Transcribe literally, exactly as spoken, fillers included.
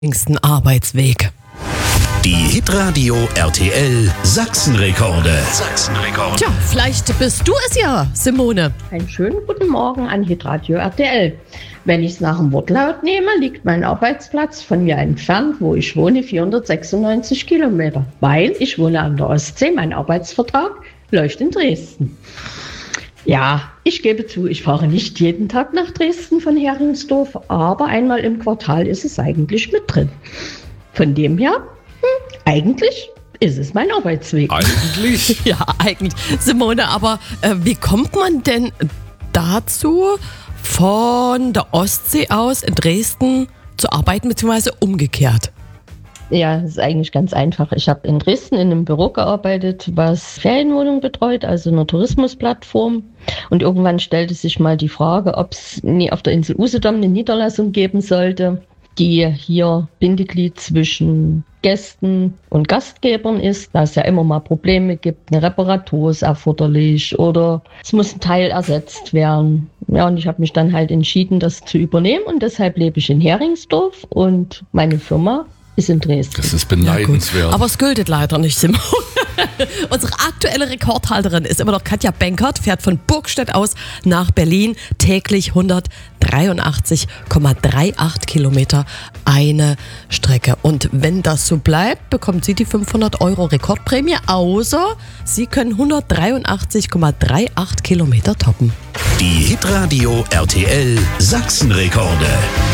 längsten Arbeitsweg. Die Hitradio R T L Sachsenrekorde. Sachsenrekorde. Tja, vielleicht bist du es ja, Simone. Einen schönen guten Morgen an Hitradio R T L. Wenn ich es nach dem Wortlaut nehme, liegt mein Arbeitsplatz von mir entfernt, wo ich wohne, vierhundertsechsundneunzig Kilometer. Weil ich wohne an der Ostsee, mein Arbeitsvertrag läuft in Dresden. Ja, ich gebe zu, ich fahre nicht jeden Tag nach Dresden von Heringsdorf, aber einmal im Quartal ist es eigentlich mit drin. Von dem her, hm, eigentlich ist es mein Arbeitsweg. Eigentlich? Ja, eigentlich. Simone, aber äh, wie kommt man denn dazu, von der Ostsee aus in Dresden zu arbeiten, beziehungsweise umgekehrt? Ja, das ist eigentlich ganz einfach. Ich habe in Dresden in einem Büro gearbeitet, was Ferienwohnungen betreut, also eine Tourismusplattform. Und irgendwann stellte sich mal die Frage, ob es nie auf der Insel Usedom eine Niederlassung geben sollte, die hier Bindeglied zwischen Gästen und Gastgebern ist, da es ja immer mal Probleme gibt, eine Reparatur ist erforderlich oder es muss ein Teil ersetzt werden. Ja, und ich habe mich dann halt entschieden, das zu übernehmen und deshalb lebe ich in Heringsdorf und meine Firma ist in Dresden. Das ist beneidenswert. Ja, aber es gilt leider nicht, Simone. Unsere aktuelle Rekordhalterin ist immer noch Katja Benkert, fährt von Burgstedt aus nach Berlin täglich hundertdreiundachtzig Komma achtunddreißig Kilometer eine Strecke. Und wenn das so bleibt, bekommt sie die fünfhundert Euro Rekordprämie, außer sie können hundertdreiundachtzig Komma achtunddreißig Kilometer toppen. Die Hitradio R T L Sachsenrekorde.